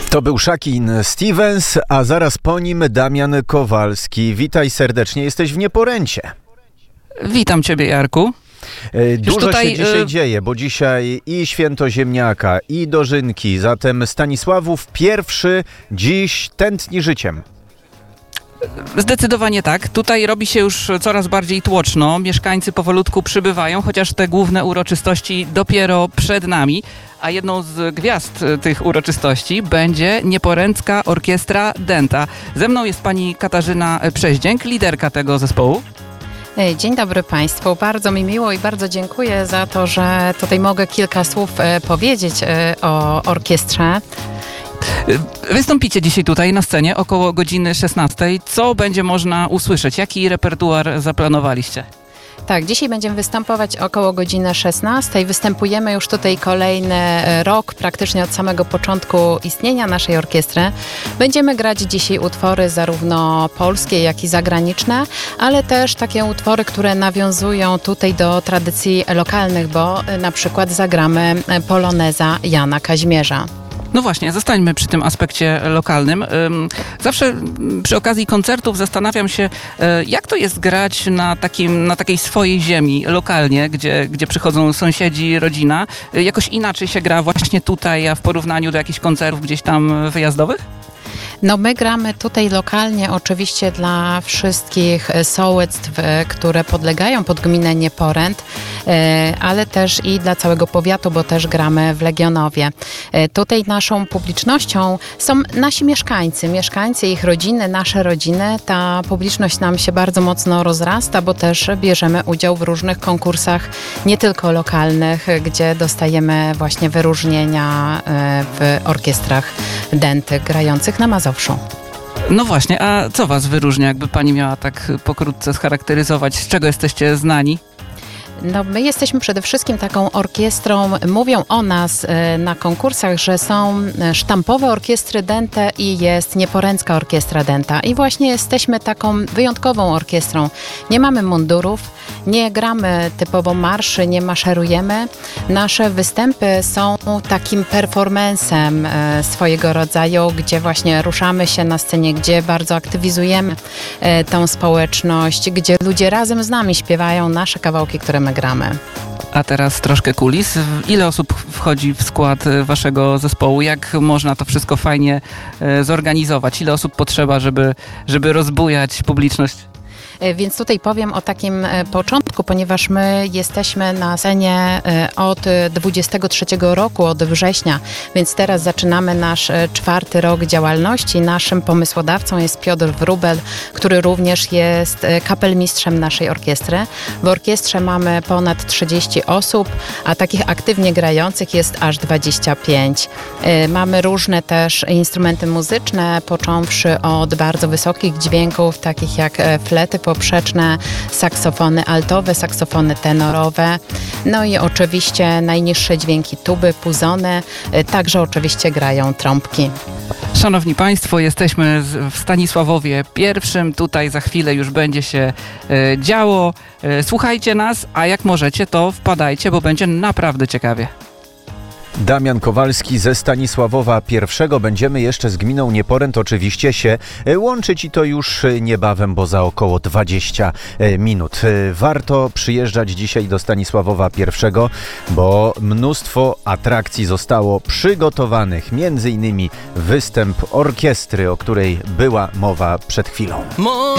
To był Shakin Stevens, a zaraz po nim Damian Kowalski. Witaj serdecznie, jesteś w Nieporęcie. Witam Ciebie, Jarku. Dużo tutaj się dzisiaj dzieje, bo dzisiaj i Święto Ziemniaka, i Dożynki, zatem Stanisławów pierwszy dziś tętni życiem. Zdecydowanie tak. Tutaj robi się już coraz bardziej tłoczno. Mieszkańcy powolutku przybywają, chociaż te główne uroczystości dopiero przed nami. A jedną z gwiazd tych uroczystości będzie Nieporęcka Orkiestra Dęta. Ze mną jest pani Katarzyna Przeździęk, liderka tego zespołu. Dzień dobry Państwu. Bardzo mi miło i bardzo dziękuję za to, że tutaj mogę kilka słów powiedzieć o orkiestrze. Wystąpicie dzisiaj tutaj na scenie około godziny 16. Co będzie można usłyszeć? Jaki repertuar zaplanowaliście? Tak, dzisiaj będziemy występować około godziny 16. Występujemy już tutaj kolejny rok, praktycznie od samego początku istnienia naszej orkiestry. Będziemy grać dzisiaj utwory zarówno polskie, jak i zagraniczne, ale też takie utwory, które nawiązują tutaj do tradycji lokalnych, bo na przykład zagramy poloneza Jana Kazimierza. No właśnie, zostańmy przy tym aspekcie lokalnym. Zawsze przy okazji koncertów zastanawiam się, jak to jest grać na takiej swojej ziemi, lokalnie, gdzie przychodzą sąsiedzi, rodzina. Jakoś inaczej się gra właśnie tutaj, a w porównaniu do jakichś koncertów gdzieś tam wyjazdowych? No my gramy tutaj lokalnie oczywiście dla wszystkich sołectw, które podlegają pod gminę Nieporęt, ale też i dla całego powiatu, bo też gramy w Legionowie. Tutaj naszą publicznością są nasi mieszkańcy, ich rodziny, nasze rodziny. Ta publiczność nam się bardzo mocno rozrasta, bo też bierzemy udział w różnych konkursach, nie tylko lokalnych, gdzie dostajemy właśnie wyróżnienia w orkiestrach Dęty grających na Mazowszu. No właśnie, a co was wyróżnia, jakby pani miała tak pokrótce scharakteryzować, z czego jesteście znani? No, my jesteśmy przede wszystkim taką orkiestrą, mówią o nas na konkursach, że są sztampowe orkiestry Dęte i jest Nieporęcka Orkiestra Dęta. I właśnie jesteśmy taką wyjątkową orkiestrą. Nie mamy mundurów, nie gramy typowo marszy, nie maszerujemy. Nasze występy są takim performancem swojego rodzaju, gdzie właśnie ruszamy się na scenie, gdzie bardzo aktywizujemy tą społeczność, gdzie ludzie razem z nami śpiewają nasze kawałki, które my gramy. A teraz troszkę kulis. Ile osób wchodzi w skład waszego zespołu? Jak można to wszystko fajnie zorganizować? Ile osób potrzeba, żeby rozbujać publiczność? Więc tutaj powiem o takim początku, ponieważ my jesteśmy na scenie od 23 roku, od września, więc teraz zaczynamy nasz 4. rok działalności. Naszym pomysłodawcą jest Piotr Wróbel, który również jest kapelmistrzem naszej orkiestry. W orkiestrze mamy ponad 30 osób, a takich aktywnie grających jest aż 25. Mamy różne też instrumenty muzyczne, począwszy od bardzo wysokich dźwięków, takich jak flety poprzeczne, saksofony altowe, saksofony tenorowe, no i oczywiście najniższe dźwięki tuby, puzony, także oczywiście grają trąbki. Szanowni Państwo, jesteśmy w Stanisławowie pierwszym, tutaj za chwilę już będzie się działo. Słuchajcie nas, a jak możecie, to wpadajcie, bo będzie naprawdę ciekawie. Damian Kowalski ze Stanisławowa I. Będziemy jeszcze z gminą Nieporęt oczywiście się łączyć i to już niebawem, bo za około 20 minut. Warto przyjeżdżać dzisiaj do Stanisławowa I, bo mnóstwo atrakcji zostało przygotowanych. Między innymi występ orkiestry, o której była mowa przed chwilą.